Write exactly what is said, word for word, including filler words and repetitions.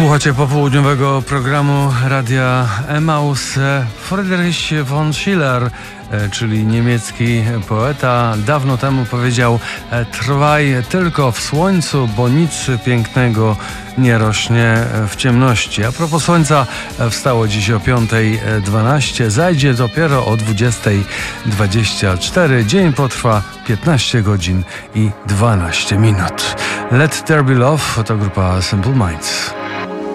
Słuchacie popołudniowego programu Radia Emaus. Friedrich von Schiller, czyli niemiecki poeta, dawno temu powiedział: trwaj tylko w słońcu, bo nic pięknego nie rośnie w ciemności. A propos słońca, wstało dziś o piąta dwanaście, zajdzie dopiero o dwudziesta dwadzieścia cztery. Dzień potrwa piętnaście godzin i dwanaście minut. Let There Be Love to grupa Simple Minds.